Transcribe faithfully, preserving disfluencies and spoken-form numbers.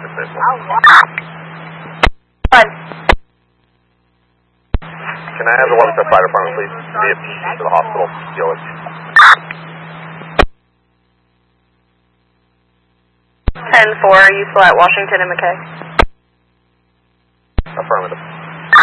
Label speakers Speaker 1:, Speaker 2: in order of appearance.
Speaker 1: official.
Speaker 2: Fine.
Speaker 1: Can I have the Webster Fire Department, please? V F T to the hospital. Gillis.
Speaker 2: ten four, are you still at Washington and McKay?